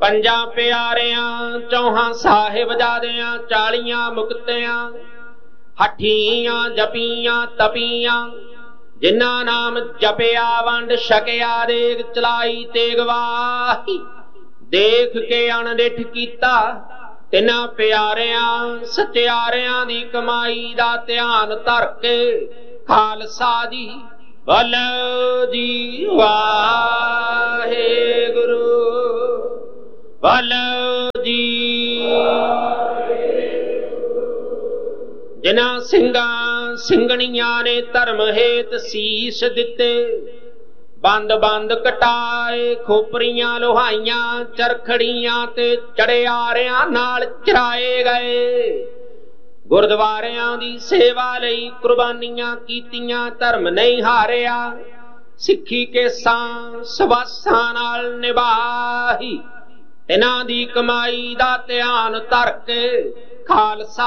ਪੰਜਾਂ ਪਿਆਰਿਆਂ ਚੌਹਾਂ ਸਾਹਿਬਜ਼ਾਦਿਆਂ 40 ਮੁਕਤਿਆਂ ਹੱਠੀਆਂ ਜਪੀਆਂ ਤਪੀਆਂ ਜਿਨ੍ਹਾਂ ਨਾਮ ਜਪਿਆ ਵੰਡ ਛਕਿਆ ਦੇਗ ਚਲਾਈ ਤੇਗ ਵਾਹੀ ਦੇਖ ਕੇ ਅਣਡਿੱਠ ਕੀਤਾ ਤਿੰਨਾਂ ਪਿਆਰਿਆਂ ਸਚਿਆਰਿਆਂ ਦੀ ਕਮਾਈ ਦਾ ਧਿਆਨ ਧਰ ਕੇ ਖਾਲਸਾ ਜੀ ਵੱਲ ਜੀ ਵਾਹਿਗੁਰੂ ਵੱਲ ਜੀ ਜਿਨ੍ਹਾਂ ਸਿੰਘਾਂ ਸਿੰਘਣੀਆਂ ਨੇ ਧਰਮ ਹੇਤ ਸੀਸ ਦਿੱਤੇ ਬੰਦ ਬੰਦ ਕਟਾਏ ਖੋਪਰੀਆਂ ਲੋਹਾਈਆਂ ਚਰਖੜੀਆਂ ਤੇ ਚੜਿਆਰਿਆਂ ਨਾਲ ਚਰਾਏ ਗਏ ਗੁਰਦੁਆਰਿਆਂ ਦੀ ਸੇਵਾ ਲਈ ਕੁਰਬਾਨੀਆਂ ਕੀਤੀਆਂ ਧਰਮ ਨਹੀਂ ਹਾਰਿਆ ਸਿੱਖੀ ਕੇਸਾਂ ਸਵਾਸਾਂ ਨਾਲ ਨਿਭਾਈ ਇਹਨਾਂ ਦੀ ਕਮਾਈ ਦਾ ਧਿਆਨ ਧਰ ਕੇ ਖਾਲਸਾ